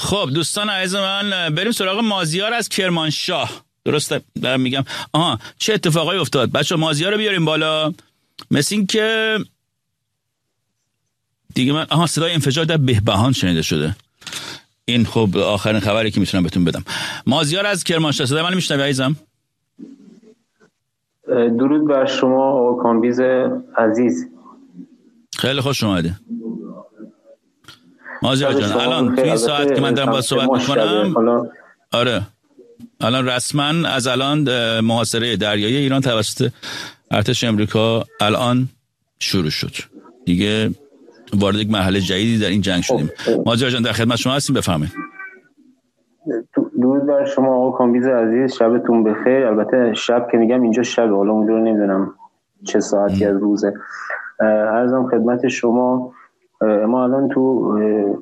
خب دوستان عزیز من، بریم سراغ مازیار از کرمانشاه. درسته دارم میگم؟ چه اتفاقایی افتاد بچه؟ مازیار رو بیاریم بالا. مثل این که دیگه من صدای انفجار در بهبهان شنیده شده. این خب آخرین خبری که میتونم بهتون بدم. مازیار از کرمانشاه، صدای من میشنوی عزیزم؟ درود بر شما آقا کامبیز عزیز. خیلی خوش اومدی مازیار جان. الان توی این ساعت که من دارم باید صحبت میکنم، آره الان رسما از الان محاصره دریایی ایران توسط ارتش امریکا الان شروع شد. دیگه وارد یک مرحله جدیدی در این جنگ شدیم. مازیار جان در خدمت شما هستیم، بفرمایید. درود بر شما آقا کامبیز عزیز، شبتون بخیر. البته شب که میگم اینجا شب، حالا اونجا رو نمیدونم چه ساعتی از روزه. عرضم خدمت شما، ما الان تو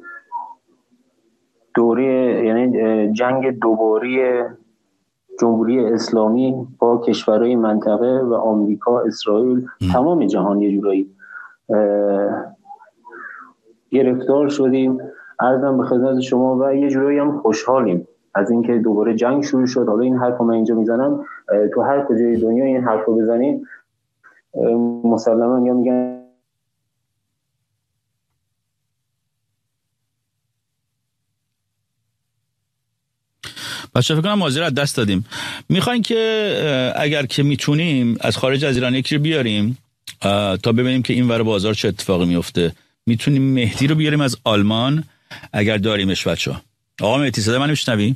دوره، یعنی جنگ دوباره جمهوری اسلامی با کشورهای منطقه و آمریکا، اسرائیل، تمام جهان یه جورایی گرفتار شدیم. عرضم به خدمت شما و یه جورایی هم خوشحالیم از اینکه دوباره جنگ شروع شد. حالا این حرفو من اینجا میزنم، تو هر کجای دنیا این حرفو بزنیم مسلما یا میگن بچه فکر کنم مازیار از دست دادیم. میخواین که اگر که میتونیم از خارج از ایران یکی رو بیاریم تا ببینیم که این ور بازار چه اتفاقی میفته. میتونیم مهدی رو بیاریم از آلمان اگر داریمش. بچه آقا مهدی صدای من میشنوی؟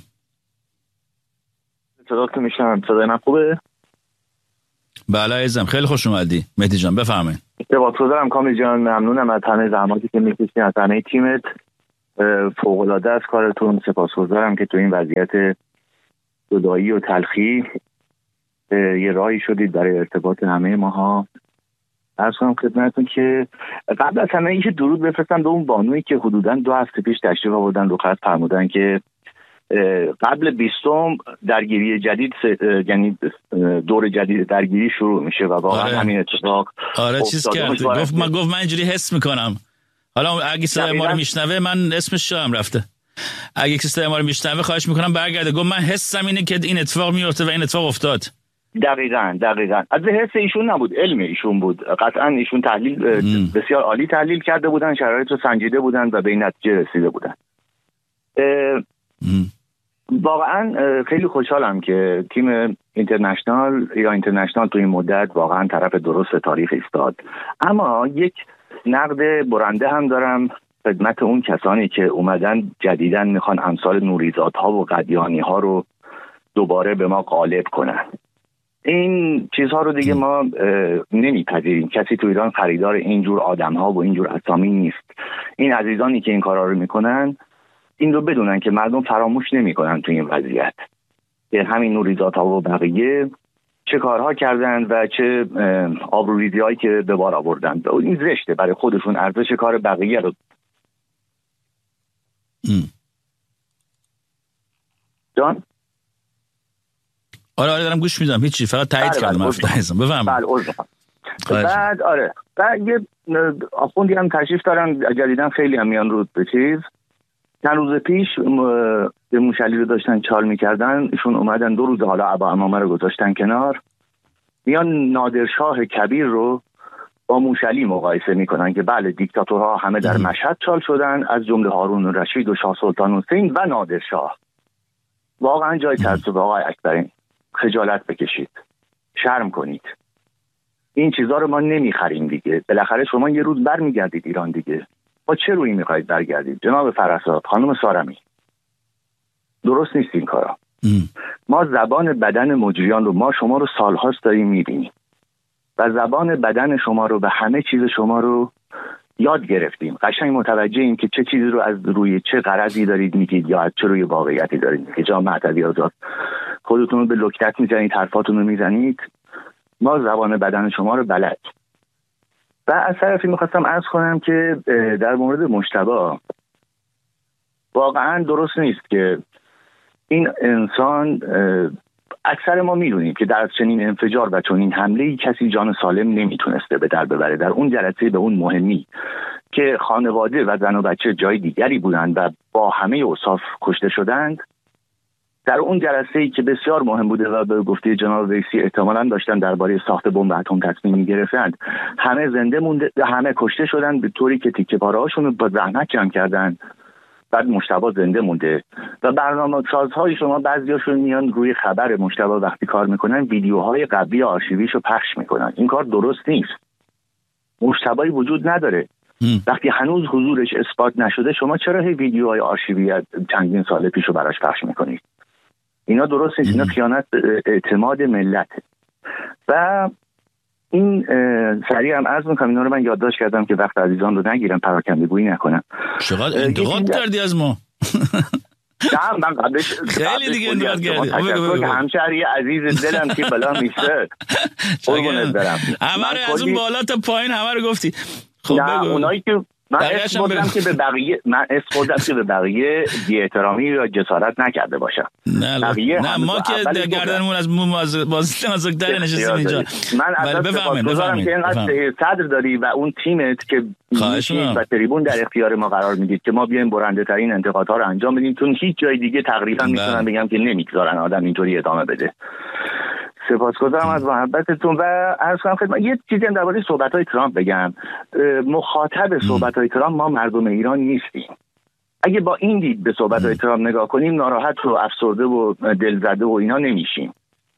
صدا تو میشنم. صدای من خوبه؟ بله عزیزم، خیلی خوش اومدی مهدی جان، بفرمایید. سپاسگزارم کامی جان، ممنونم از همه زحماتی که میکشید، از همه تیمت، فوق العاده از کارتون. سپاسگزارم که تو این وضعیت جدایی و تلخی یه راهی شدید برای ارتباط همه ماها. عرض کنم خدمتتون که قبل از همه اینکه درود بفرستم به اون بانویی که حدوداً 2 هفته پیش تشریف آوردن رو خط فرمودن که قبل 20 درگیری جدید، یعنی دور جدید درگیری شروع میشه و واقعا همین اتفاق چیز کرد. گفت من اینجوری حس میکنم. حالا اگه صدای ما رو میشنوه، من اسمش هم رفته، اگه کسی ما رو میشنوه خواهش میکنم برگرده. گفت من حسم اینه که این اتفاق میفته و این اتفاق افتاد. دقیقاً از حس ایشون نبود، علم ایشون بود. قطعاً ایشون تحلیل بسیار عالی تحلیل کرده بودن، شرایط رو سنجیده بودن و به این نتیجه رسیده بودن. واقعاً خیلی خوشحالم که تیم اینترنشنال یا اینترنشنال تو این مدت واقعاً طرف درست تاریخ ایستاد. اما یک نقد برنده هم دارم خدمت اون کسانی که اومدن جدیداً میخوان امثال نوریزادها و قدیانی‌ها رو دوباره به ما غالب کنن. این چیزها رو دیگه ما نمیپذیریم. کسی تو ایران خریدار اینجور آدم‌ها و اینجور اسامی نیست. این عزیزانی که این کارا رو میکنن این رو بدونن که مردم فراموش نمیکنن تو این وضعیت که همین نوریزادها و بقیه چه کارها کردن و چه آبروریزی‌هایی که به بار آوردن. این زشته برای خودشون، ارزش کار بقیه رو جان. آره دارم گوش میدم، هیچی، فقط تایید کردم حرفتون. بفرمایید. بعد یه آخوندی هم تشریف دارن جدیدن، خیلی هم میان رو به چیز. چند روز پیش به موشعلی رو داشتن چال میکردن، ایشون اومدن 2 روز حالا ابا امامه رو گذاشتن کنار، میان نادرشاه کبیر رو با موشعلی مقایسه میکنن که بله دیکتاتورها همه در مشهد چال شدن، از جمله هارون رشید و شاه سلطان حسین و نادرشاه. واقعا جای تعجب آقای اکبرین، خجالت بکشید، شرم کنید. این چیزا رو ما نمیخریم دیگه. بالاخره شما یه روز برمیگردید ایران دیگه. با چه رویی میخواید برگردید جناب فرساد، خانم سارمی؟ درست نیست این کارا. ما زبان بدن مجریان رو، ما شما رو سالهاست داریم میبینیم و زبان بدن شما رو و همه چیز شما رو یاد گرفتیم. قشنگ متوجه ایم که چه چیزی رو از روی چه غرضی دارید میگید یا از چه روی واقعیتی دارید میگید. جناب معتدی آزاد، خودتون رو به لکتک میزنید، حرفاتون رو میزنید. ما زبان بدن شما رو بلد. و از طرفی میخواستم عرض کنم که در مورد مجتبی واقعا درست نیست که این انسان، اکثر ما میدونیم که در چنین انفجار و چنین حمله‌ای کسی جان سالم نمیتونسته به در ببره. در اون جلسه به اون مهمی که خانواده و زن و بچه جای دیگری بودن و با همه اوصاف کشته شدند. در اون جلسه‌ای که بسیار مهم بوده و به گفته جناب رئیسی احتمالاً داشتن درباره ساخت بمب اتم تصمیم می‌گرفتند، همه زنده مونده، همه کشته شدند به طوری که تیکه پاره‌هاشون رو با زحمت جمع کردن. بعد مجتبی زنده مونده و برنامه‌سازهای شما بعضیاشون میان روی خبر مجتبی وقتی کار میکنن ویدیوهای قبلی آرشیویشو پخش میکنن. این کار درست نیست. مجتبی وجود نداره. وقتی هنوز حضورش اثبات نشده شما چرا هی ویدیوهای آرشیوی چندین سال پیشو براش پخش میکنید؟ اینا درست نیست. اینا خیانت به اعتماد ملت. و این سریع هم عرض میکنم اینا رو من یادداشت کردم که وقت عزیزان رو نگیرم، پراکنده‌گویی نکنم. چقدر انتقاد کردی از ما. نه من قبلش خیلی دیگه انتقاد کردی. همشهری عزیز دلم که بلا میشه قربونت برم. همه رو از اون بالا تا پایین همه رو گفتی. خب بگو. اونایی که من اسم بردم که به بقیه بی احترامی یا جسارت نکرده باشم. نه ما که گردنمون از مو نازک‌تر نشستیم اینجا. من اصلا بفهمم که اینقدر صدر داری و اون تیمت که میشید و تریبون در اختیار ما قرار میدید که ما بیایم برنده ترین انتقادها رو انجام بدیم، چون هیچ جای دیگه تقریبا میتونم بگم که نمیگذارن آدم اینطوری ادامه بده. سپاسگزارم از محبتتون و عرض کنم خدمت یه چیزی هم درباره صحبت‌های ترامپ بگم. مخاطب صحبت‌های ترامپ ما مردم ایران نیستیم. اگه با این دید به صحبت‌های ترامپ نگاه کنیم ناراحت و افسرده و دلزده و اینا نمیشیم.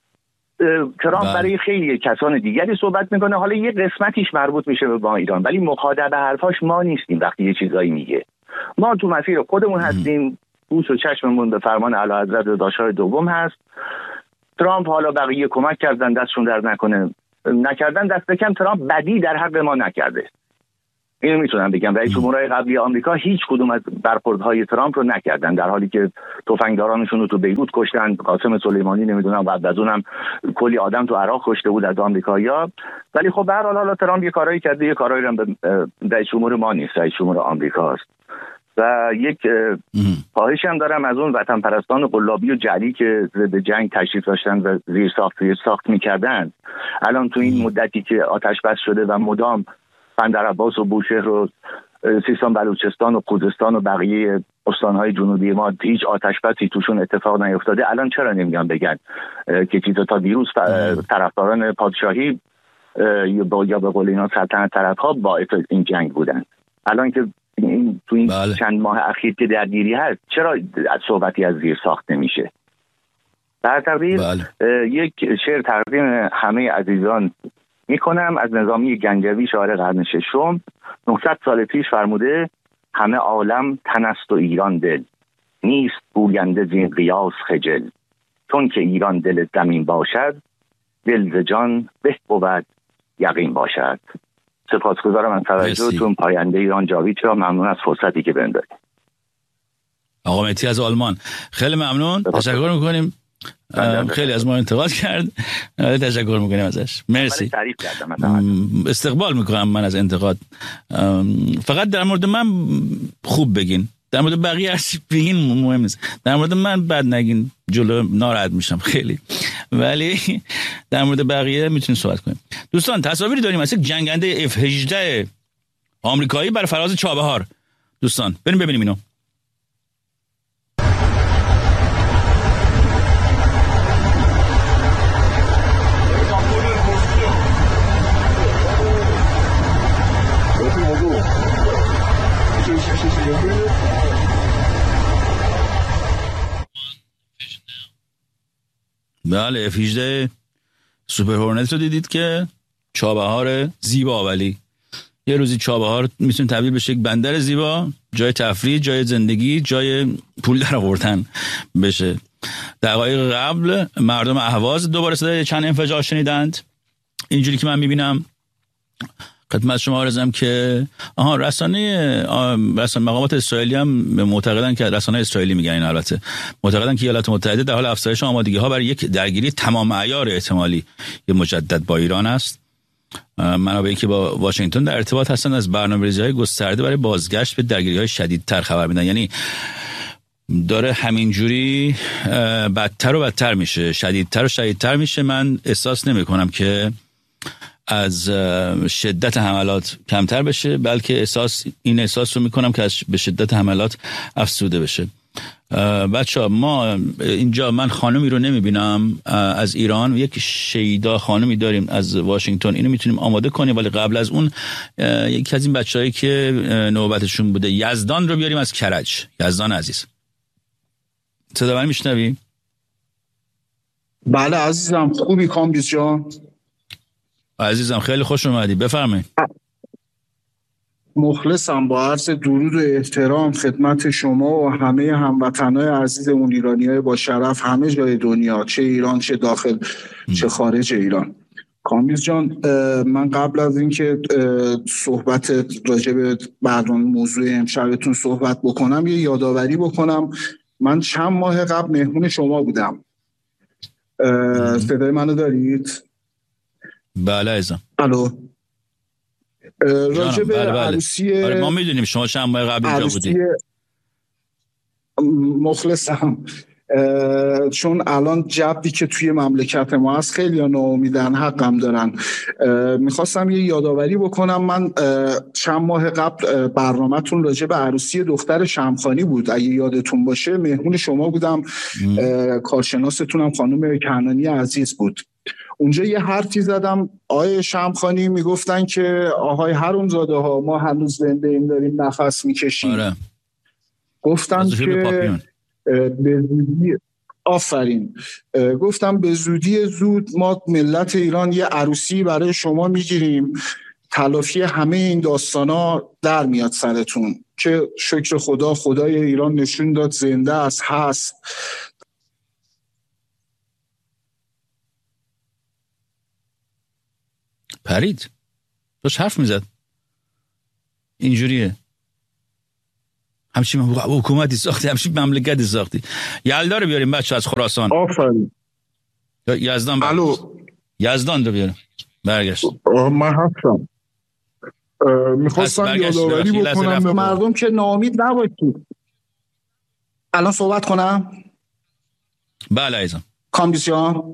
ترامپ برای خیلی کسان دیگری صحبت میکنه، حالا یه قسمتیش مربوط میشه به ما ایران، ولی مخاطب حرفاش ما نیستیم. وقتی یه چیزایی میگه ما تو مسیر خودمون هستیم، گوش و چشممون به فرمان اعلیحضرت داداشاه دوم هست. ترامپ حالا بقیه کمک کردن دستشون در نکردن دست کم ترامپ بدی در حق ما نکرده. اینو میتونم بگم. رئیس جمهورهای قبلی آمریکا هیچ کدوم از برخوردهای ترامپ رو نکردن، در حالی که تفنگدارانشون رو تو بیروت کشتن. قاسم سلیمانی نمیدونم بعد از اونم کلی آدم تو عراق کشته بود از آمریکایی‌ها. ولی خب به هر حال ترامپ یه کارایی کرده، یه کارایی هم به رئیس جمهور ما نیست، رئیس جمهور آمریکاست. و یک خواهشی هم دارم از اون وطن پرستان قلابی و جعلی که ضد جنگ تشریف داشتن و زیر ساخت میکردن، الان تو این مدتی که آتش بس شده و مدام بندرعباس و بوشهر و سیستان بلوچستان و خوزستان و بقیه استانهای جنوبی ما هیچ آتش بسی توشون اتفاق نیفتاده، الان چرا نمیگن بگن که چیزا تا دیروز طرفداران پادشاهی یا به قول اینا سلطنت طرف‌ها باعث این جنگ بودن؟ الان که تو این چند ماه اخیر که درگیری هست چرا صحبتی از زیر ساخت نمیشه؟ در تقدیر یک شعر تقدیم همه عزیزان میکنم از نظامی گنجوی شاعر قرن ششم. 900 سال پیش فرموده همه عالم تن است و ایران دل، نیست گوینده زین قیاس خجل، چون که ایران دل زمین باشد دل ز جان به بود یقین باشد. سپاسگزارم از توجهتون. پاینده ایران جاوید را ممنون از فرصتی که بهم دادید. آقا مهدی از آلمان خیلی ممنون، تشکر میکنیم. خیلی از ما انتقاد کرد، تشکر میکنیم ازش. مرسی. استقبال میکنم من از انتقاد. فقط در مورد من خوب بگین، در مورد بقیه هرچی بگین مهم نیست. در مورد من بد نگین، جلو ناراحت میشم خیلی، ولی در مورد بقیه میتونیم صحبت کنیم. دوستان تصاویری داریم از یک جنگنده F-18 آمریکایی بر فراز چابهار. دوستان بریم ببینیم اینو. بله F-18 سوپر هورنت رو دیدید که چابهار زیبا، ولی یه روزی چابهار میتونه تبدیل بشه یک بندر زیبا، جای تفریح، جای زندگی، جای پول در آوردن بشه. دقایق قبل مردم اهواز دوباره صدای چند انفجار شنیدند. اینجوری که من میبینم خدمت شما عرضم که رسانه مقامات اسرائیلی هم معتقدن که رسانه اسرائیلی میگن این، البته معتقدن که ایالات متحده در حال افزایش آمادگی ها برای یک درگیری تمام عیار احتمالی یه مجدد با ایران است. منابعی که با واشنگتن در ارتباط هستند از برنامه‌ریزی‌های گسترده برای بازگشت به درگیری‌های شدیدتر خبر میدن. یعنی داره همینجوری بدتر و بدتر میشه، شدیدتر و شدیدتر میشه. من احساس نمی‌کنم که از شدت حملات کمتر بشه، بلکه این احساس رو میکنم که به شدت حملات افزوده بشه. بچه‌ها ما اینجا من خانمی رو نمیبینم از ایران، یک شیدا خانمی داریم از واشنگتن، اینو میتونیم آماده کنیم، ولی قبل از اون یکی از این بچه‌هایی که نوبتشون بوده یزدان رو بیاریم از کرج. یزدان عزیز صدا من میشنوی؟ بله عزیزم، خوبی کامبیز جان؟ عزیزم خیلی خوش اومدی، بفرمایید. مخلصم، با عرض درود و احترام خدمت شما و همه هموطنای عزیزمون ایرانیای با شرف همه جای دنیا، چه ایران چه داخل چه خارج ایران. کامبیز جان، من قبل از اینکه صحبت راجع به برنامه موضوع امشبتون صحبت بکنم یه یادآوری بکنم. من چند ماه قبل مهمون شما بودم. صدای منو دارید؟ بله عزیزم. الو. راجع به عروسی آره ما میدونیم شما چند ماه قبل اینجا بودید. مخلصم. چون الان جبی که توی مملکت ما هست خیلی ناامیدن، حقم دارن. میخواستم یه یادآوری بکنم. من چند ماه قبل برنامه‌تون راجع به عروسی دختر شمخانی بود، اگه یادتون باشه مهمون شما بودم. کارشناستونم خانم کنانی عزیز بود. اونجا یه حرفی زدم آقای شمخانی میگفتن که آهای حرومزاده ها ما هنوز زنده ایم داریم نفس میکشیم. آره. گفتم که به زودی آفرین، گفتم به زودی زود ما ملت ایران یه عروسی برای شما میگیریم، تلافی همه این داستانا در میاد سرتون، که شکر خدا خدای ایران نشون داد زنده است، هست. پرید داشت حرف میزد اینجوریه، همچین حکومتی ساختی، همچین مملکتی ساختی. یلدا رو بیاریم بچه از خراسان. آفرین. یزدان الو. یزدان رو بیاریم. برگشت. من هستم. میخواستم یادآوری بکنم به مردم که ناامید نباشید. الان صحبت کنم؟ بله عزیزم. کامبیسیان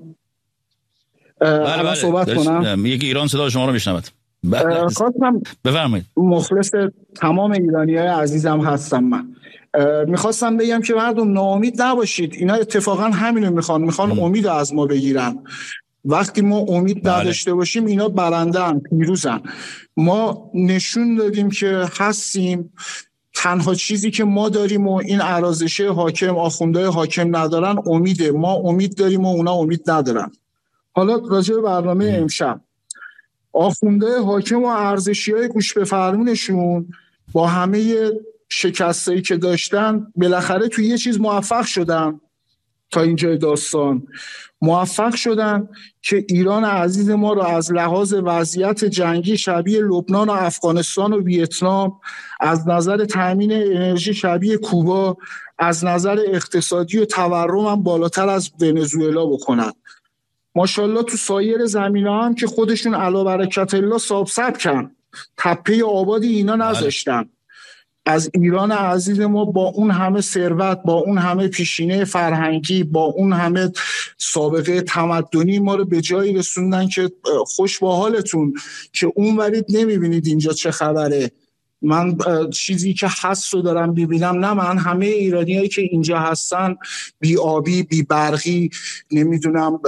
بله صحبت کنم. یکی ایران صدا شما رو میشنود. خواستم بفرمایید. مخلص تمام ایرانیای عزیزم هستم. من میخواستم بگم که مردم ناامید نباشید. اینا اتفاقا همینو میخوان امید از ما بگیرن. وقتی ما امید نداشته باشیم اینا برنده‌ان، پیروزن. ما نشون دادیم که هستیم. تنها چیزی که ما داریم و این ارازشه حاکم، آخوندهای حاکم ندارن امیده. ما امید داریم و اونا امید ندارن. حالا راجع به برنامه امشب، آخوندهای حاکم و ارزشی‌های گوش به فرمونشون با همه شکستایی که داشتن بالاخره توی یه چیز موفق شدن. تا اینجای داستان موفق شدن که ایران عزیز ما رو از لحاظ وضعیت جنگی شبیه لبنان و افغانستان و ویتنام، از نظر تامین انرژی شبیه کوبا، از نظر اقتصادی و تورم هم بالاتر از ونزوئلا بکنن. ماشاءالله تو سایر زمینه‌ها هم که خودشون علا برکت الله سابسد کن، تپه آبادی اینا نذاشتن. از ایران عزیز ما با اون همه ثروت، با اون همه پیشینه فرهنگی، با اون همه سابقه تمدنی ما رو به جایی رسوندن که خوش با حالتون که اون ورید نمیبینید اینجا چه خبره. من چیزی که هست رو دارم ببینم، نه من همه ایرانیایی که اینجا هستن بی آبی، بی برقی، نمیدونم،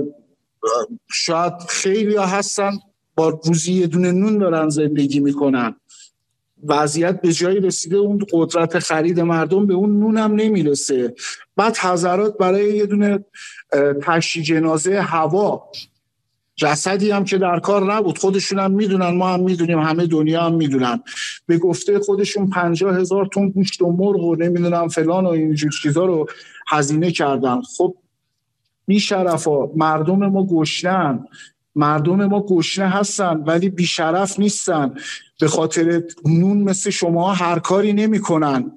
شاید خیلی ها هستن با روزی یه دونه نون دارن زندگی میکنن. وضعیت به جایی رسیده اون قدرت خرید مردم به اون نون هم نمیرسه. بعد حضرات برای یه دونه تشییع جنازه هوا، جسدی هم که در کار نبود، خودشون هم میدونن، ما هم میدونیم، همه دنیا هم میدونن، به گفته خودشون 50,000 تن گوشت و مرغ و نمیدونم فلان و اینجور چیزا رو هزینه کردن. خب بی‌شرفا، مردم ما گشنن، مردم ما گشنه هستن ولی بی‌شرف نیستن. به خاطر نون مثل شما هر کاری نمی کنن.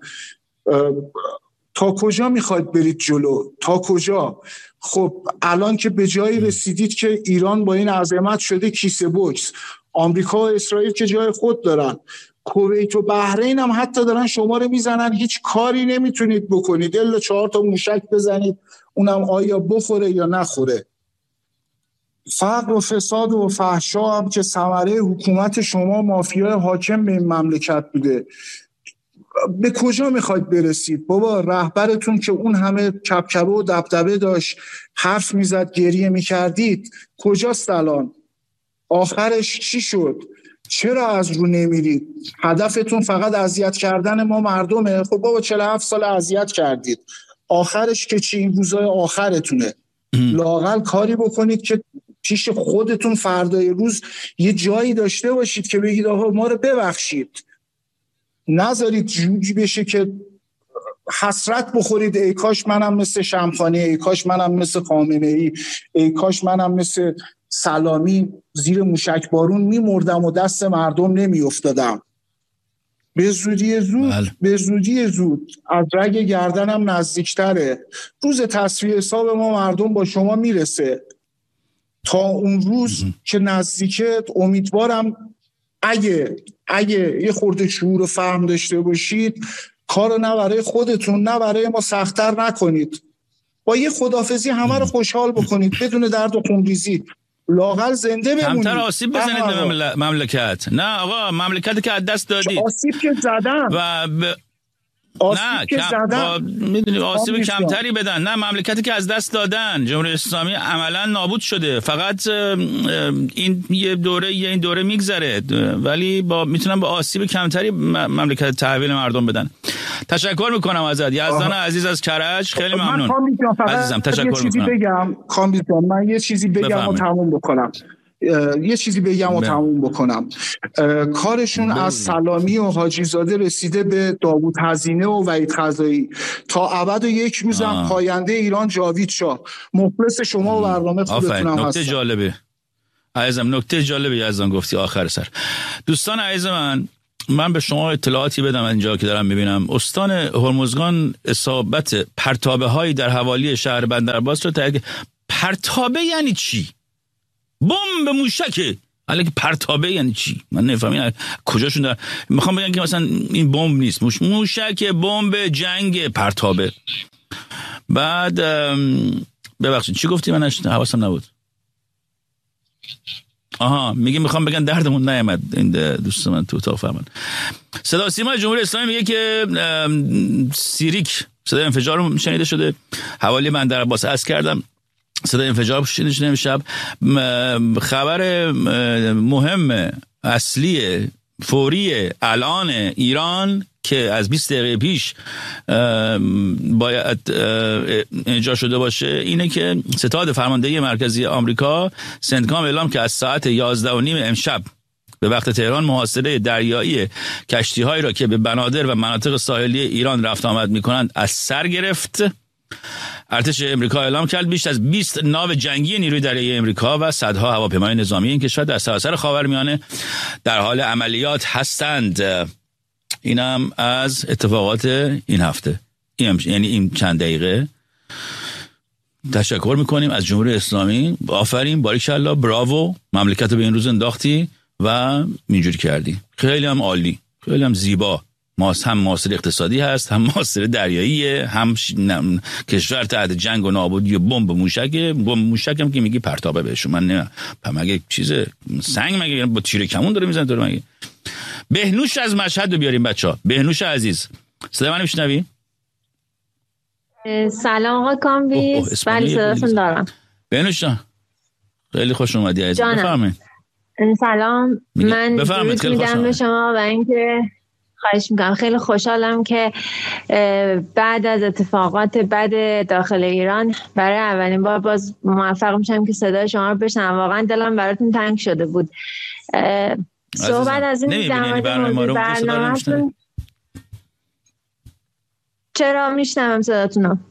تا کجا میخواید برید جلو؟ تا کجا؟ خب الان که به جایی رسیدید که ایران با این عظمت شده کیسه بوکس، آمریکا و اسرائیل که جای خود دارن، کویت و بحرین هم حتی دارن شما رو میزنن، هیچ کاری نمیتونید بکنید الا 4 تا موشک بزنید، اونم آیا بخوره یا نخوره. فقر و فساد و فحشا هم که ثمره حکومت شما مافیای حاکم به این مملکت بوده. به کجا میخواید برسید بابا؟ رهبرتون که اون همه کبکبه و دبدبه داشت، حرف میزد، گریه میکردید، کجاست الان؟ آخرش چی شد؟ چرا از رو نمیرید؟ هدفتون فقط اذیت کردن ما مردمه؟ خب بابا 47 سال اذیت کردید، آخرش که چی؟ این روزای آخرتونه. لااقل کاری بکنید که پیش خودتون فردای روز یه جایی داشته باشید که بگید آقا ما رو ببخشید. نذارید جوجی بشه که حسرت بخورید ای کاش منم مثل شمخانی، ای کاش منم مثل خامنه‌ای، ای کاش منم مثل سلامی زیر موشک بارون میمردم و دست مردم نمیافتادم. به زودی زود از رگ گردنم نزدیکتره. روز تصفیه حساب ما مردم با شما میرسه. تا اون روز که نزدیکه امیدوارم اگه یه خورده شعور و فهم داشته باشید کارو نه برای خودتون نه برای ما سخت‌تر نکنید. با یه خدافزی همه رو خوشحال بکنید بدون درد و خونریزی. لااقل زنده بمونید. کمتر آسیب بزنید به مملکت. نه آقا، مملکتی که از دست دادید. آسیب که زدن میدونی آسیب کمتری بدن. نه، مملکتی که از دست دادن. جمهوری اسلامی عملا نابود شده. فقط این این دوره میگذره، ولی میتونن با آسیب کمتری مملکت تحویل مردم بدن. تشکر میکنم ازت یزدان عزیز از کرج، خیلی ممنون عزیزم. تشکر میکنم. من یه چیزی بگم و تموم بکنم. کارشون از سلامی و حاجی زاده رسیده به داوود هزینه و وحید خزایی. تا ابد و یک روزم پاینده ایران جاوید شاه. مخلص شما و برنامه خودتونم هستم. نکته جالبه عزیزم، نکته جالبه یزدان گفتی آخر سر. دوستان عزیز من به شما اطلاعاتی بدم اینجا که دارم میبینم. استان هرمزگان اصابت پرتابه هایی در حوالی شهر بندرعباس رو تایید. پرتابه یعنی چی؟ بمب موشکه. حالا که پرتابه یعنی چی؟ من نفهمیدم کجاشون دارن. میخوام بگم که مثلا این بمب نیست، موشک بمب جنگ پرتابه. بعد ببخشید چی گفتی؟ من حواسم نبود. میگه میخوام بگن دردمون نیامد. این دوست من تو اتاق فرمان. صدا سیما جمهوری اسلامی میگه که سیریک صدا انفجار رو شنیده شده حوالی بندرعباس. عرض کردم صدا انفجار شنیده شده امشب. خبر مهم اصلی فوری الان ایران که از 20 دقیقه پیش باید اجرا شده باشه اینه که ستاد فرماندهی مرکزی آمریکا سنتکام اعلام که از ساعت 11:30 امشب به وقت تهران محاصره دریایی کشتی‌هایی را که به بنادر و مناطق ساحلی ایران رفت آمد می‌کنند از سر گرفت. ارتش امریکا اعلام کرد بیش از 20 ناو جنگی نیروی دریایی امریکا و صدها هواپیمای نظامی این کشور در سراسر خاورمیانه در حال عملیات هستند. اینم از اتفاقات این هفته، یعنی این چند دقیقه. تشکر میکنیم از جمهوری اسلامی. آفرین، باریکالله، براوو، مملکت رو به این روز انداختی و اینجوری کردی. خیلی هم عالی، خیلی هم زیبا. هم محاصره اقتصادی هست، هم محاصره دریاییه، هم کشور تحت جنگ و نابودی و بمب موشک هم که میگی پرتابه بهشون. من نه مگه چیزه سنگ مگه با تیر کمون داره میزنه تو مگه؟ بهنوش از مشهد رو بیاریم بچه‌ها. بهنوش عزیز صدا منو میشنوی؟ سلام آقا کامبیز. بله صداتون دارم. بهنوش خیلی خوش اومدی عزیز. بفرمایید. سلام. من درود میگم به شما و اینکه خواهش میکنم. خیلی خوشحالم که بعد از اتفاقات بد داخل ایران برای اولین بار باز موفق میشم که صدای شما رو بشنوم. واقعا دلم براتون تنگ شده بود. صحبت از این برنامه‌تون. چرا میشنوم صداتون رو؟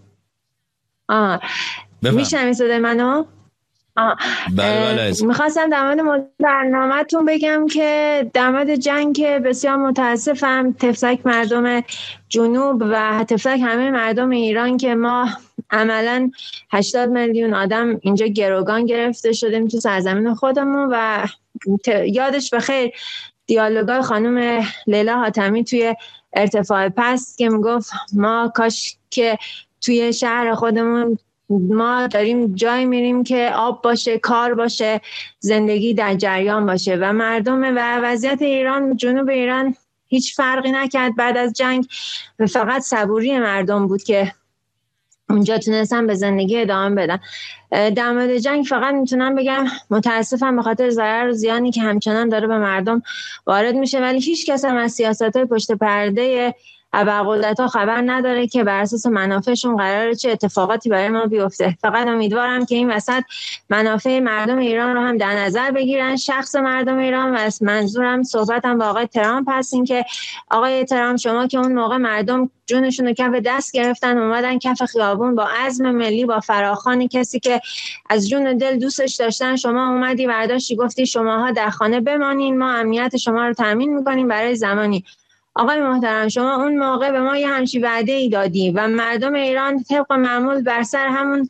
میشنوی صدای منو؟ میخواستم در مورد برنامه‌تون بگم که در مورد جنگ که بسیار متاسفم تفلک مردم جنوب و تفلک همه مردم ایران که ما عملاً 80 میلیون آدم اینجا گروگان گرفته شدیم تو سرزمین خودمون. و یادش بخیر دیالوگای خانم لیلا حاتمی توی ارتفاع پست که میگفت ما کاش که توی شهر خودمون ما داریم جای میریم که آب باشه، کار باشه، زندگی در جریان باشه و مردم و وضعیت ایران، جنوب ایران هیچ فرقی نکرد بعد از جنگ. فقط صبوری مردم بود که اونجا تونستن به زندگی ادامه بدن. در مورد جنگ فقط میتونم بگم متاسفم به خاطر ضرر و زیانی که همچنان داره به مردم وارد میشه، ولی هیچ کس هم از سیاست‌های پشت پرده ابرقدرت‌ها خبر نداره که بر اساس منافعشون قراره چه اتفاقاتی برای ما بیفته. فقط امیدوارم که این وسط منافع مردم ایران رو هم در نظر بگیرن، شخص مردم ایران. و از منظورم صحبتم با آقای ترامپ هست، این که آقای ترامپ شما که اون موقع مردم جونشون رو کف دست گرفتن اومدن کف خیابون با عزم ملی، با فراخوان کسی که از جون و دل دوستش داشتن، شما اومدی برداشتی گفتی شماها در خانه بمانین، ما امنیت شما رو تامین می‌کنیم برای زمانی. آقای محترم شما اون موقع به ما یه همچین وعده‌ای دادی و مردم ایران طبق معمول بر سر همون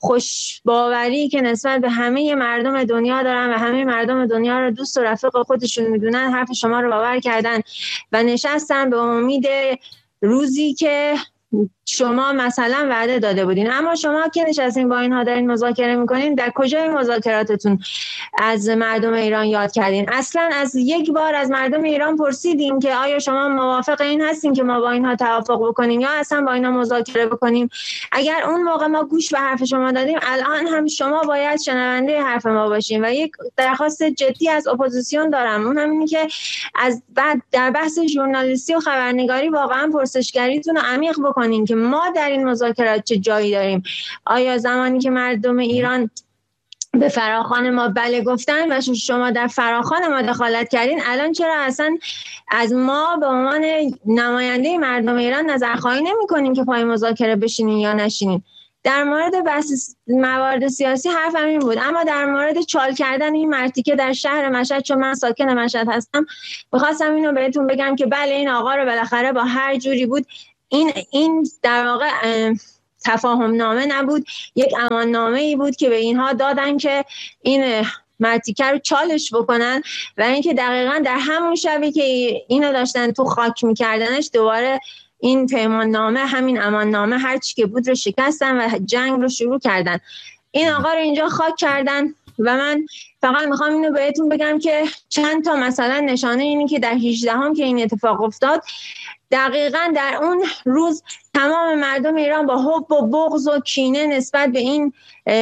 خوشباوری که نسبت به همه مردم دنیا دارن و همه مردم دنیا رو دوست و رفیق خودشون میدونن حرف شما رو باور کردن و نشستن به امید روزی که شما مثلا وعده داده بودین. اما شما که نشستین با اینها دارین مذاکره میکنین، در کجای مذاکراتتون از مردم ایران یاد کردین؟ اصلا از یک بار از مردم ایران پرسیدین که آیا شما موافق این هستین که ما با اینها توافق بکنیم یا اصلا با اینها مذاکره بکنیم؟ اگر اون موقع ما گوش به حرف شما دادیم، الان هم شما باید شنونده حرف ما باشین. و یک درخواست جدی از اپوزیسیون دارم، اون همینه که از بعد در بحث ژورنالیستی و خبرنگاری واقعا پرسشگریتون رو عمیق بکنین که ما در این مذاکرات چه جایی داریم. آیا زمانی که مردم ایران به فراخوان ما بله گفتن و شما در فراخوان ما دخالت کردین، الان چرا اصلا از ما به عنوان نماینده مردم ایران نظرخواهی نمی‌کنین که پای مذاکره بشینین یا نشینین؟ در مورد بحث موارد سیاسی حرفم این بود، اما در مورد چال کردن این مرتیکه در شهر مشهد، چون من ساکن مشهد هستم، می‌خواستم اینو بهتون بگم که بله این آقا رو بالاخره با هر جوری بود، این در واقع تفاهم نامه نبود، یک امان نامه ای بود که به اینها دادن که این مرتیکه رو چالش بکنن و اینکه دقیقاً در همون شبی که اینو داشتن تو خاک می‌کردنش دوباره این پیمان نامه، همین امان نامه، هر چی که بود رو شکستن و جنگ رو شروع کردن. این آقا رو اینجا خاک کردن و من فقط میخوام اینو بهتون بگم که چند تا مثلا نشانه اینی که در 18 که این اتفاق افتاد، دقیقاً در اون روز تمام مردم ایران با حب و بغض و کینه نسبت به این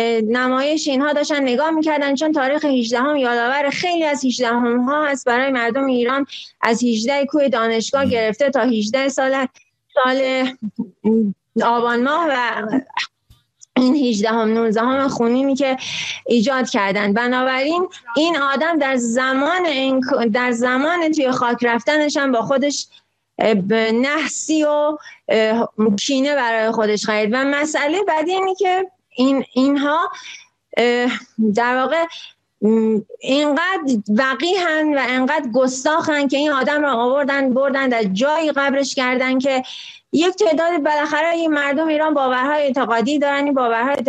نمایش اینها داشتن نگاه میکردن، چون تاریخ 18 یادآور خیلی از 18 ها هست برای مردم ایران، از 18 کوه دانشگاه گرفته تا 18 سال آبان ماه و این 18 19 خونینی که ایجاد کردن. بنابراین این آدم در زمان توی خاک رفتنش هم با خودش نحسی و کینه برای خودش خرید. و مسئله بعدی اینه که اینها در واقع اینقدر وقیحن و اینقدر گستاخن که این آدم رو بردن در جایی قبرش کردن که یک تعداد بالاخره این مردم ایران باورهای اعتقادی دارن. این باورهای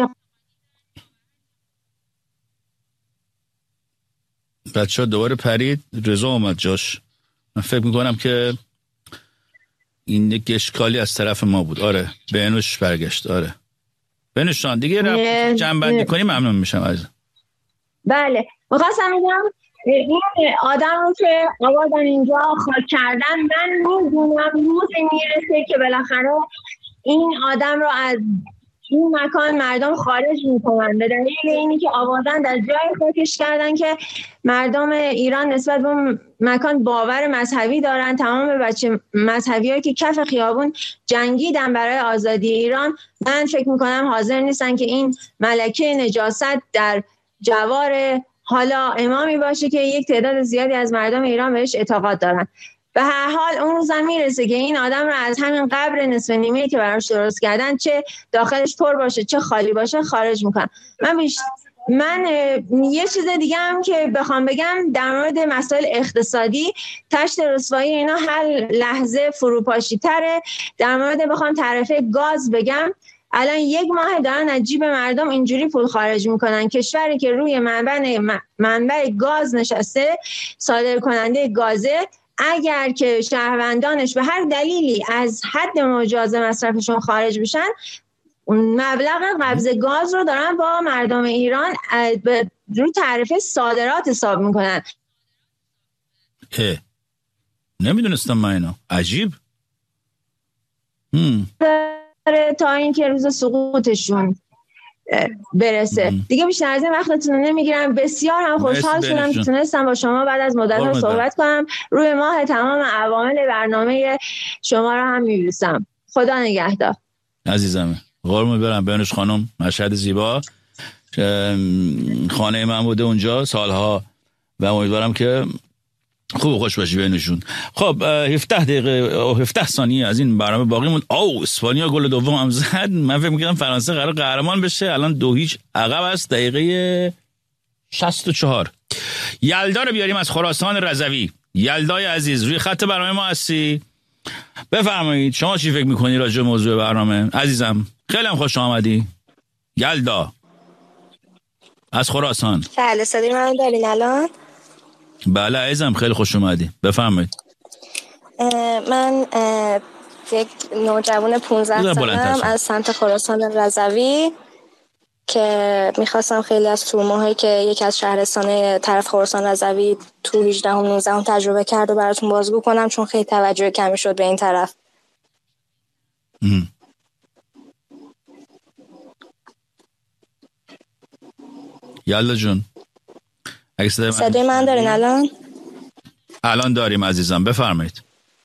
بچه ها دوباره پرید، رضا اومد جاش. من فکر میکنم که این یک اشکالی از طرف ما بود. آره بهنوش برگشت. آره بهنوش جان دیگه جمع بندی کنی ممنون میشم عزیزم. بله میخواستم بگم این آدم رو که آوردن اینجا خاک کردن، من میدونم روزی میرسه که بالاخره این آدم رو از این مکان مردم خارج میکنن، به دلیل اینی که آوردن در جای خاکش کردن که مردم ایران نسبت به اون مکان باور مذهبی دارن. تمام بچه مذهبی هایی که کف خیابون جنگیدن برای آزادی ایران، من فکر میکنم حاضر نیستن که این ملکه نجاست در جوار حالا امامی باشه که یک تعداد زیادی از مردم ایران بهش اعتقاد دارن. به هر حال اون روز هم میرسه که این آدم رو از همین قبر نصف نیمه‌ای که براش درست کردن، چه داخلش پر باشه چه خالی باشه، خارج میکنن. من یه چیز دیگه هم که بخوام بگم در مورد مسائل اقتصادی، تشت رسوایی اینا هر لحظه فروپاشی تره. در مورد بخوام تعرفه گاز بگم، الان 1 ماه دارن از جیب مردم اینجوری پول خارج میکنن. کشوری که روی منبع گاز نشسته، صادر کننده گازه، اگر که شهروندانش به هر دلیلی از حد مجاز مصرفشون خارج بشن، اون مبلغ قبض گاز رو دارن با مردم ایران رو تعرفه صادرات حساب میکنن. نمیدونستم من اینو. عجیب. تا اینکه روز سقوطشون برسه. دیگه بیشتر از این وقتتون رو نمیگیرم. بسیار هم خوشحال شدم که تونستم با شما بعد از مدت‌ها صحبت کنم. روی ماه تمام عوامل برنامه شما رو هم می‌بوسم. خدا نگهدار. عزیزم قربون برم. بنوش خانم، مشهد زیبا، خانه من بوده اونجا سالها و امیدوارم که خوب خوش باشی بینشون. خب 17 دقیقه 17 ثانیه از این برنامه باقی موند. اسپانیا گل دوم هم زد. من فکر می‌کردم فرانسه قرار قهرمان بشه، الان 2-0 عقب است. دقیقه 64. یلدا رو بیاریم از خراسان رضوی. یلدای عزیز روی خط برنامه ما هستی؟ بفرمایید شما چی فکر می‌کنی راجع به موضوع برنامه عزیزم؟ خیلی هم خوش آمدی. یلدا از خراسان. بله صدای من دارین الان؟ بله عزیزم خیلی خوش اومدی. بفرمایید. من یک نوجوان 15 سالم از سمت خراسان رضوی که میخواستم خیلی از تورماهایی که یکی از شهرستان طرف خراسان رضوی تو 18 و 19 تجربه کرد و براتون بازگو کنم، چون خیلی توجه کمی شد به این طرف. یالا جون صدای من دارین الان؟ الان داریم عزیزم، بفرمایید.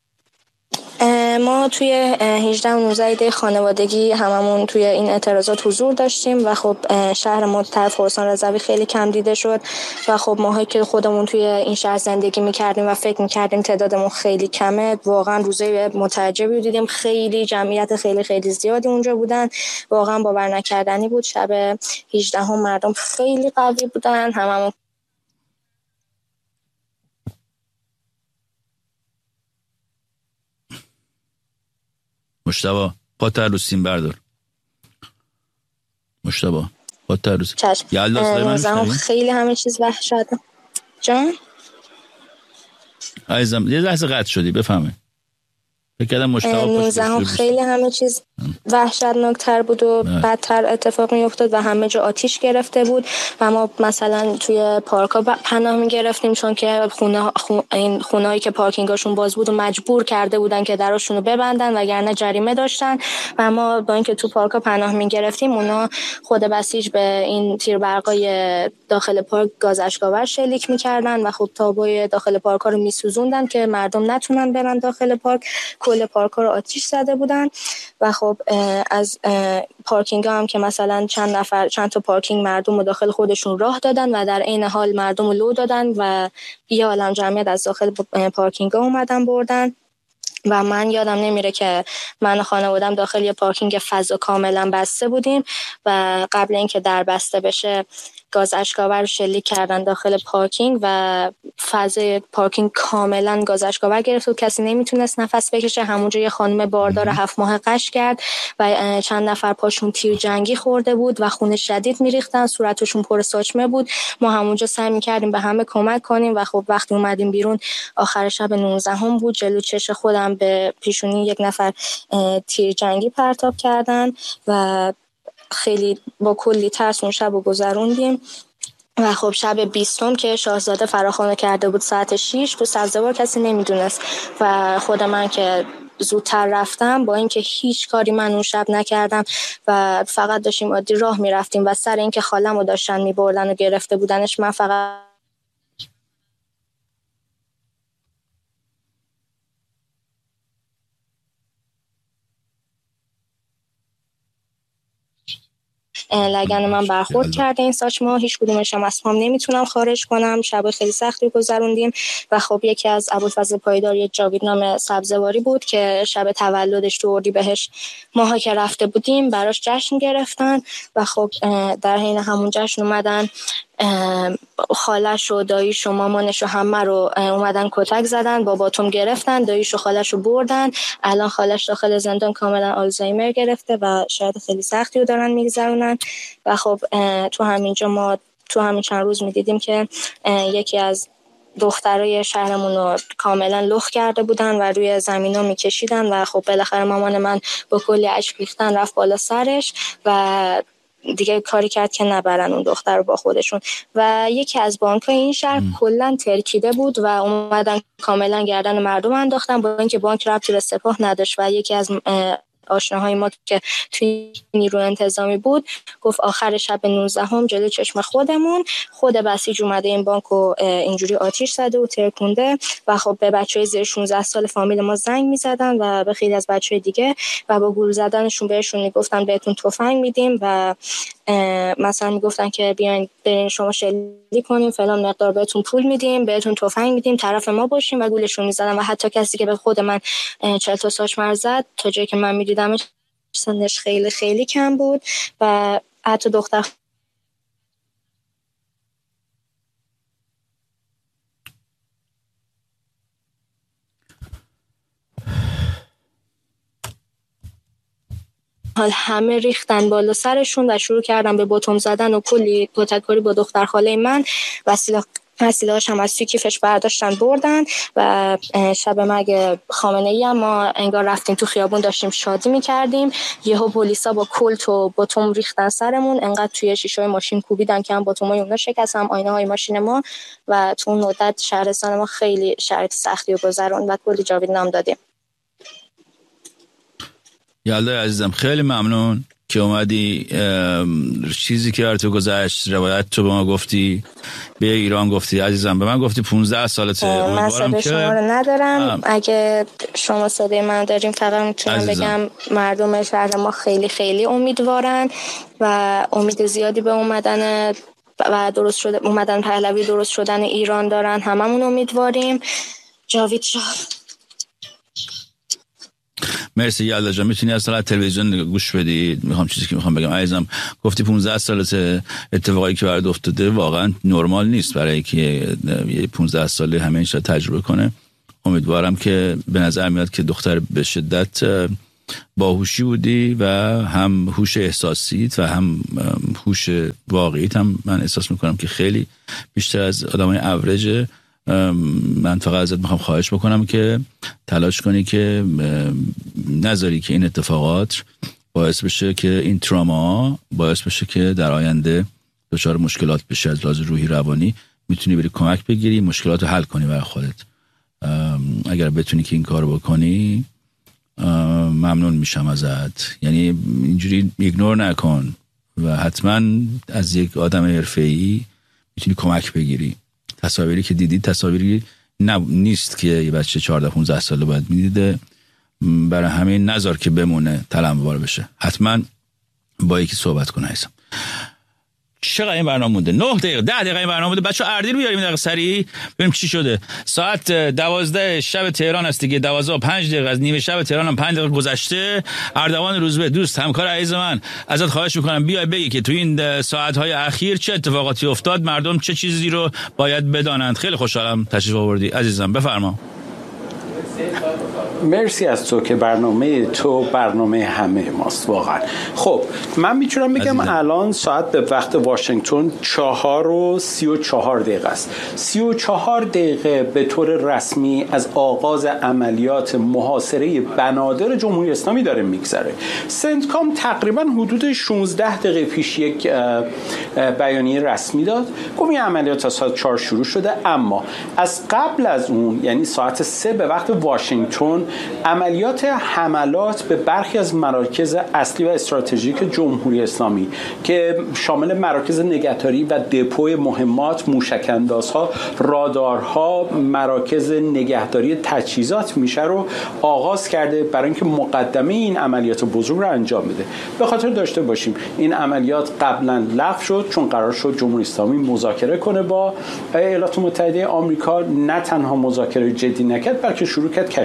ما توی 18 و 19 خانوادگی هممون توی این اعتراضات حضور داشتیم و خب شهر ما طرف خراسان رضوی خیلی کم دیده شد و خب ماهایی که خودمون توی این شهر زندگی میکردیم و فکر میکردیم تعدادمون خیلی کمه، واقعا روزای متعجبی دیدیم. خیلی جمعیت خیلی خیلی زیادی اونجا بودن، واقعا باور نکردنی بود. شب 18 مردم خیلی قوی بودن، هممون مشتبه پاتر رو سیم بردار. مشتبه پاتر رو سیم. یلدا خیلی همه چیز وحشت. جان عزیزم یه لحظه قطع شدی، بفهمه فکر مشتبه خیلی همه چیز وحشتناکتر بود و بدتر اتفاق می افتاد و همه جا آتیش گرفته بود و ما مثلا توی پارکا پناه می گرفتیم، چون که خونه‌هایی که پارکینگاشون باز بود و مجبور کرده بودن که دراشون رو ببندن وگرنه جریمه داشتن و ما با اینکه تو پارکا پناه می گرفتیم اونا خود بسیج به این تیربرقای داخل پارک گاز اشک‌آور شلیک می‌کردن و خب تابوی داخل پارکا رو می‌سوزوندن که مردم نتونن برن داخل پارک. کل پارک رو آتیش زده بودن و خب از پارکینگ هم که مثلا چند تا پارکینگ مردم رو داخل خودشون راه دادن و در عین حال مردم رو لو دادن و یه عالم جمعیت از داخل پارکینگ ها اومدن بردن. و من یادم نمیره که من و خانوادم داخل یه پارکینگ فضا کاملا بسته بودیم و قبل اینکه در بسته بشه گاز اشک‌آور رو شلیک کردن داخل پارکینگ و فضای پارکینگ کاملا گاز اشک‌آور گرفت و کسی نمیتونست نفس بکشه. همونجا یه خانم باردار 7 ماه قش کرد و چند نفر پاشون تیر جنگی خورده بود و خون شدید میریختن، صورتشون پر ساچمه بود. ما همونجا سعی میکردیم به همه کمک کنیم و خب وقتی اومدیم بیرون آخر شب 19 بود، جلو چش خودم به پیشونی یک نفر تیر جنگی پرتاب کردن و خیلی با کلی ترس اون شب رو گذروندیم و خب شب 20 که شاهزاده فراخوانی کرده بود ساعت 6 تو سبزوار کسی نمیدونست و خود من که زودتر رفتم با اینکه هیچ کاری من اون شب نکردم و فقط داشتیم عادی راه میرفتیم و سر اینکه خالمو داشتن میبردن و گرفته بودنش من فقط لگن من برخورد کرده این ساچمه، هیچ کدومش هم از پام نمیتونم خارج کنم. شب خیلی سختی گذروندیم و خب یکی از ابوالفضل پایداری جاوید نام سبزواری بود که شب تولدش تو اردیبهشت ماها که رفته بودیم براش جشن گرفتن و خب در حین همون جشن اومدن خالش و داییش و مامانش و همه رو اومدن کتک زدن، با باتوم گرفتن، داییش و خالش رو بردن. الان خالش داخل زندان کاملا آلزایمر گرفته و شاید خیلی سختی رو دارن میگذرونن و خب تو همین چند روز میدیدیم که یکی از دخترای شهرمون رو کاملا لخ کرده بودن و روی زمین ها میکشیدن و خب بالاخره مامان من با کلی اشک ریختن رفت بالا سرش و دیگه کاری کرد که نبرن اون دختر رو با خودشون. و یکی از بانک‌های این شهر کلا ترکیده بود و اومدن کاملا گردن مردم انداختن، با اینکه بانک ربطی به سپاه نداشت. و یکی از آشناهای ما که توی نیرو انتظامی بود گفت آخر شب 19 جلوی چشم خودمون خود بسیج اومده این بانک رو اینجوری آتیش زده و ترکونده و خب به بچهای زیر 16 سال فامیل ما زنگ میزدن و به خیلی از بچهای دیگه و با گول زدنشون بهشون میگفتن بهتون تفنگ میدیم و مثلا میگفتن که بیاین برین شما شلیک کنین، فلان مقدار بهتون پول میدیم، بهتون تفنگ میدیم، طرف ما باشین و گولشون میزدن. و حتی کسی که به خود من 40 تا ساچمر زد تا جایی که من میدیدمش سنش خیلی خیلی کم بود و حتی دختر حال همه ریختن بالا سرشون و شروع کردن به باتوم زدن و کلی کتککاری با دختر خاله من و وسیله‌هاش هم از توی کیفش برداشتن بردن. و شب مرگ خامنه‌ای هم ما انگار رفتیم تو خیابون داشتیم شادی می‌کردیم، یهو پلیسا با کلت و باتوم ریختن سرمون، انقدر توی شیشه‌های ماشین کوبیدن که هم باتومای اونا شکست هم آینه‌های ماشین ما. و تو اون مدت شهرستان ما خیلی شرایط سختی رو گذروند و کلی جاوید نام دادیم. یالده عزیزم خیلی ممنون که اومدی چیزی که برای تو گذشت، روایت تو به ما گفتی، به ایران گفتی. عزیزم به من گفتی 15 سالته. من صدای شما رو ندارم. اگه شما صدای من داریم فقط میتونم بگم مردم شهر ما خیلی خیلی امیدوارن و امید زیادی به اومدن پهلوی درست شدن ایران دارن. هممون امیدواریم. جاوید شاه. مرسی یالده جان. میتونی از تلویزیون گوش بدی. چیزی که میخوام بگم عزیزم، گفتی 15 سالته، اتفاقی که برات افتاده واقعا نرمال نیست برای که یه 15 ساله همین شاید تجربه کنه. امیدوارم که به نظر میاد که دختر به شدت باهوشی بودی و هم هوش احساسیت و هم هوش واقعیت هم من احساس میکنم که خیلی بیشتر از آدمای اوریج. من فقط ازت میخوام خواهش بکنم که تلاش کنی که نذاری که این اتفاقات باعث بشه که این تراما باعث بشه که در آینده دچار مشکلات بشه. از لحاظ روحی روانی میتونی بری کمک بگیری، مشکلات رو حل کنی برای خودت. اگر بتونی که این کار بکنی ممنون میشم ازت. یعنی اینجوری ایگنور نکن و حتما از یک آدم حرفه‌ای میتونی کمک بگیری. تصاویری که دیدید تصاویری نیست که یه بچه 14-15 ساله باید میدیده. برای همین نذار که بمونه تلمبار بشه. حتما با یکی صحبت کن. هستم چقدر این برنامه مونده؟ 9 دقیقه 10 دقیقه این برنامه مونده. بچه‌ها اردیل بیاریم دقیقه سریع ببینیم چی شده. ساعت 12 شب تهران است دیگه. 12 و 5 دقیقه از نیمه شب تهران هم 5 دقیقه گذشته. اردوان روزبه دوست همکار عزیز من ازت خواهش میکنم بیای بگی که تو این ساعت‌های اخیر چه اتفاقاتی افتاد، مردم چه چیزی رو باید بدانند. خیلی خوشحالم تشریف آوردی عزیزم، بفرما. مرسی از تو که برنامه تو برنامه همه ماست واقعا. خب من میتونم بگم الان ساعت به وقت واشنگتن 4:34 دقیقه است. 34 دقیقه به طور رسمی از آغاز عملیات محاصره بنادر جمهوری اسلامی داره میگذره. سنتکام تقریبا حدود 16 دقیقه پیش یک بیانیه رسمی داد، گفت این عملیات از ساعت 4 شروع شده، اما از قبل از اون یعنی ساعت 3 به وقت واشنگتن عملیات حملات به برخی از مراکز اصلی و استراتژیک جمهوری اسلامی که شامل مراکز نگهداری و دپوی مهمات، موشک‌اندازها، رادارها، مراکز نگهداری تجهیزات میشه رو آغاز کرده برای اینکه مقدمه این عملیات بزرگ رو انجام بده. به خاطر داشته باشیم این عملیات قبلا لغو شد چون قرار شد جمهوری اسلامی مذاکره کنه با ایالات متحده آمریکا. نه تنها مذاکره جدی نکرد بلکه شروع کرد کشتی‌های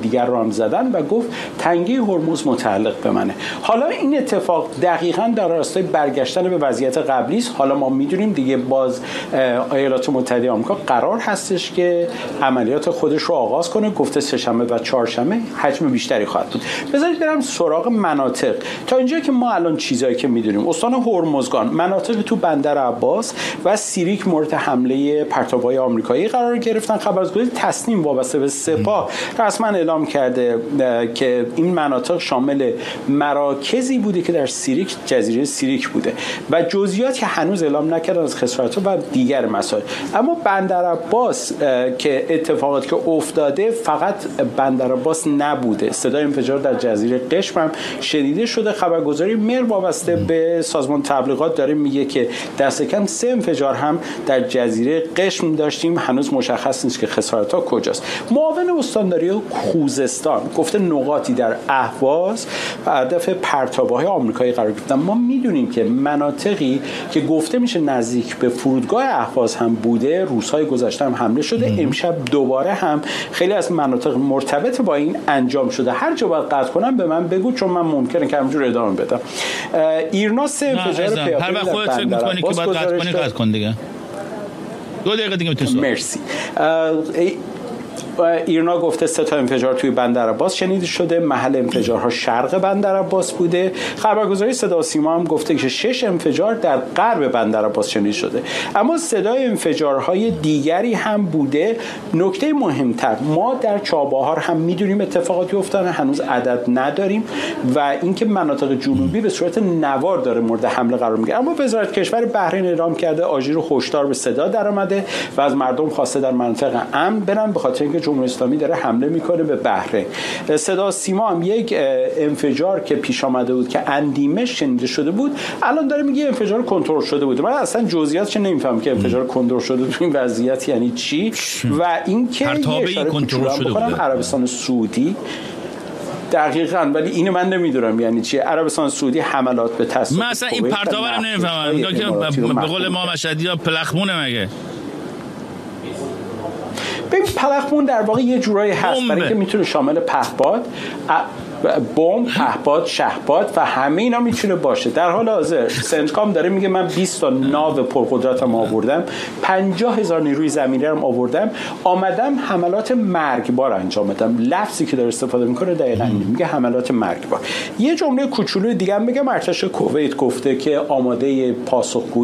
دیگر رو هم زدن و گفت تنگه هرمز متعلق به منه. حالا این اتفاق دقیقاً در راستای برگشتن به وضعیت قبلی است. حالا ما میدونیم دیگه باز ایالات متحده آمریکا قرار هستش که عملیات خودش رو آغاز کنه. گفته سه‌شنبه و چهارشنبه حجم بیشتری خواهد بود. بذارید برم سراغ مناطق. تا اینجا که ما الان چیزایی که میدونیم، استان هرمزگان، مناطق تو بندر عباس و سیریک مورد حمله پرتاب‌های آمریکایی قرار گرفتن. خبررسانی تصنیم وابسته به سپاه رسما اعلام کرده که این مناطق شامل مراکزی بوده که در سیریک، جزیره سیریک بوده و جزئیاتی هنوز اعلام نکردن از خسارت‌ها و دیگر مسائل. اما بندر عباس که اتفاقاتی که افتاده فقط بندر عباس نبوده، صدای انفجار در جزیره قشم هم شنیده شده. خبرگزاری مر وابسته به سازمان تبلیغات داره میگه که دست کم 3 انفجار هم در جزیره قشم داشتیم. هنوز مشخص نیست که خسارت‌ها کجاست. معاون استانداری خوزستان گفته نقاطی در اهواز و هدف پرتاب‌های آمریکایی قرار گرفتن. ما میدونیم که مناطقی که گفته میشه نزدیک به فرودگاه اهواز هم بوده، روزهای گذشته هم حمله شده. امشب دوباره هم خیلی از مناطق مرتبط با این انجام شده. هر جا باید قطع کنم به من بگو، چون من ممکنه که همینجور ادامه بدم. ایرنا 3 انفجار پیاپی هر وقت خودت فکر می‌کنی که باید قطع کنی قطع کن دیگه. 2 دقیقه دیگه میتونی. مرسی. ایرنا گفته 3 تا انفجار توی بندر عباس شنیده شده. محل انفجارها شرق بندر عباس بوده. خبرگزاری صدا و سیما هم گفته که 6 انفجار در غرب بندر عباس شنیده شده. اما صدای انفجارهای دیگری هم بوده. نکته مهمتر، ما در چابهار هم میدونیم اتفاقاتی افتاده، هنوز عدد نداریم و اینکه مناطق جنوبی به صورت نوار داره مورد حمله قرار میگیره. اما وزارت کشور بحرین اعلام کرده آژیر هشدار به صدا درآمده و از مردم خواسته در منطقه امن برن، به خاطر اینکه جمهوری اسلامی داره حمله میکنه به بحرین. صدا سیما هم یک انفجار که پیش آمده بود که اندیمش شنیده شده بود، الان داره میگه انفجار کنترل شده بود. من اصلا جزئیاتش نمیفهمم که انفجار کنترل شده تو این وضعیت یعنی چی و اینکه پرتابه کنترل شده بود. عربستان سعودی دقیقاً، ولی اینو من نمیدونم یعنی چیه. عربستان سعودی حملات به تصادف. من اصلا این پرتابه رو نمیفهمم. که به قول ما مشهدی‌ها پلخمونه مگه. ببین پلخمون در واقع یه جورایی هست، برای اینکه میتونه شامل پهپاد، بمب، پهپاد، شهپاد و همه اینا میتونه باشه. در حال حاضر سنتکام داره میگه من 20 تا ناو پرقدرتم آوردم، 50,000 نیروی زمینی هم آمدم حملات مرگبار انجام بدم. لفظی که داره استفاده میکنه دقیقاً میگه حملات مرگبار. یه جمله کوچولو دیگه هم میگم، ارتش کویت گفته که آماده پاسخگویی